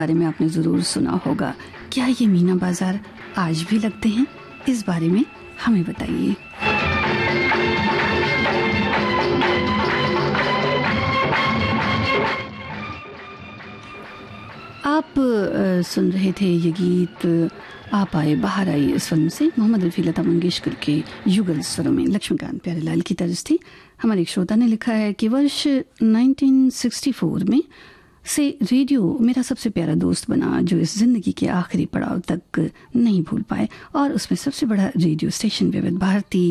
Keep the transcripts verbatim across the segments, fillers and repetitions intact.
बारे में आपने जरूर सुना होगा। क्या ये मीना बाजार आज भी लगते हैं? इस बारे में हमें बताइए। आप आ, सुन रहे थे ये गीत आप आए बाहर आई इस फिल्म से, मोहम्मद रफ़ी लता मंगेशकर के युगल स्वरों में लक्ष्मीकांत प्यारेलाल की तर्ज थी। हमारे एक श्रोता ने लिखा है कि वर्ष उन्नीस सौ चौंसठ में से रेडियो मेरा सबसे प्यारा दोस्त बना, जो इस जिंदगी के आखिरी पड़ाव तक नहीं भूल पाए, और उसमें सबसे बड़ा रेडियो स्टेशन विविध भारती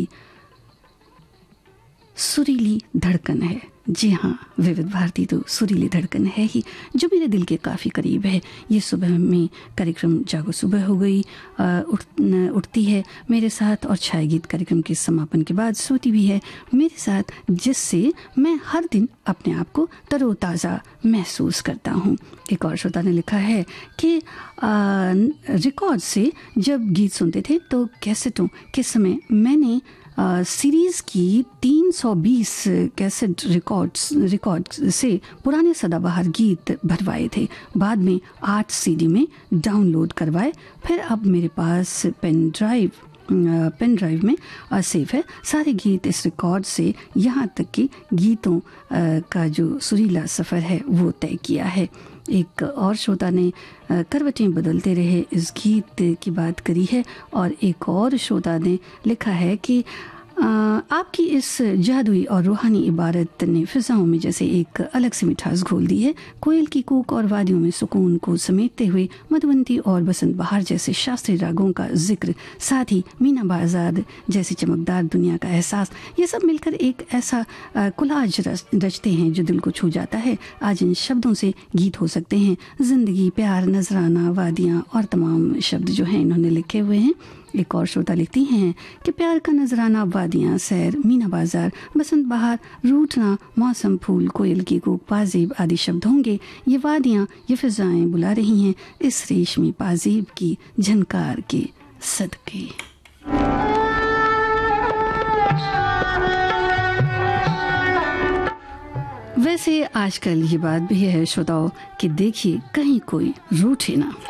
सुरीली धड़कन है। जी हाँ, विविध भारती तो सुरीली धड़कन है ही, जो मेरे दिल के काफ़ी करीब है। ये सुबह में कार्यक्रम जागो सुबह हो गई उठ, उठती है मेरे साथ, और छाया गीत कार्यक्रम के समापन के बाद सोती भी है मेरे साथ, जिससे मैं हर दिन अपने आप को तरोताज़ा महसूस करता हूँ। एक और श्रोता ने लिखा है कि रिकॉर्ड से जब गीत सुनते थे तो कैसेटों के समय मैंने सीरीज़ की तीन सौ बीस कैसेट रिकॉर्ड्स रिकॉर्ड से पुराने सदाबहार गीत भरवाए थे, बाद में आठ सीडी में डाउनलोड करवाए। फिर अब मेरे पास पेन ड्राइव पेन ड्राइव में सेव है सारे गीत इस रिकॉर्ड से, यहाँ तक कि गीतों का जो सुरीला सफ़र है वो तय किया है। एक और श्रोता ने करवटें बदलते रहे इस गीत की बात करी है, और एक और श्रोता ने लिखा है कि आपकी इस जादुई और रूहानी इबारत ने फिजाओं में जैसे एक अलग सी मिठास घोल दी है। कोयल की कूक और वादियों में सुकून को समेटते हुए मधुवंती और बसंत बहार जैसे शास्त्रीय रागों का जिक्र, साथ ही मीना बाजार जैसी चमकदार दुनिया का एहसास, ये सब मिलकर एक ऐसा कोलाज रचते हैं जो दिल को छू जाता है। आज इन शब्दों से गीत हो सकते हैं जिंदगी, प्यार, नजराना, वादियाँ और तमाम शब्द जो हैं इन्होंने लिखे हुए हैं। एक और श्रोता लिखती हैं कि प्यार का नजराना, वादियाँ, सैर, मीना बाजार, बसंत बहार, रूठना, मौसम, फूल, कोयल की कूक, पाजेब आदि शब्द होंगे। ये वादियाँ, ये फिजाएं बुला रही हैं इस रेशमी पाजेब की झनकार के सदके। वैसे आजकल ये बात भी है श्रोताओ कि देखिए कहीं कोई रूठे ना।